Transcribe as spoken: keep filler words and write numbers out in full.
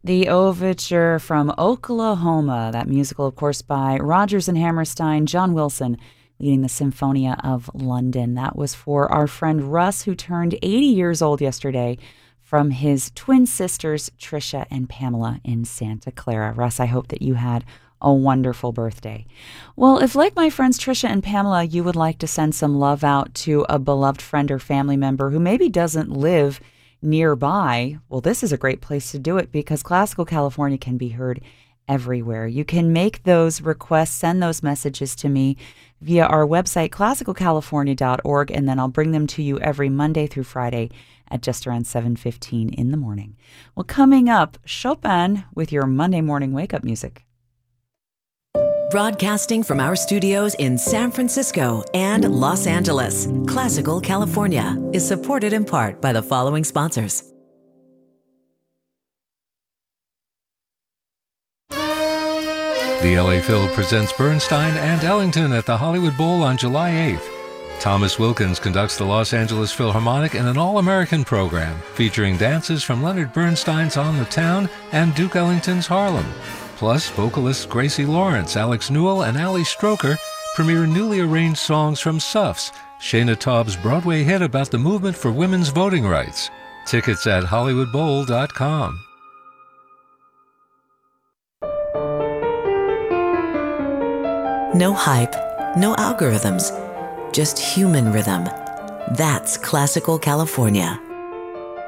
The Overture from Oklahoma, that musical, of course, by Rodgers and Hammerstein, John Wilson leading the Symphonia of London. That was for our friend Russ, who turned eighty years old yesterday, from his twin sisters, Trisha and Pamela, in Santa Clara. Russ, I hope that you had a wonderful birthday. Well, if like my friends Trisha and Pamela, you would like to send some love out to a beloved friend or family member who maybe doesn't live nearby, well, this is a great place to do it because Classical California can be heard everywhere. You can make those requests, send those messages to me via our website, classical california dot org, and then I'll bring them to you every Monday through Friday at just around seven fifteen in the morning. Well, coming up, Chopin with your Monday morning wake-up music. Broadcasting from our studios in San Francisco and Los Angeles, Classical California is supported in part by the following sponsors. The L A Phil presents Bernstein and Ellington at the Hollywood Bowl on July eighth. Thomas Wilkins conducts the Los Angeles Philharmonic in an all-American program featuring dances from Leonard Bernstein's On the Town and Duke Ellington's Harlem. Plus, vocalists Gracie Lawrence, Alex Newell, and Ali Stroker premiere newly arranged songs from Suffs, Shana Taub's Broadway hit about the movement for women's voting rights. Tickets at hollywood bowl dot com. No hype, no algorithms, just human rhythm. That's Classical California.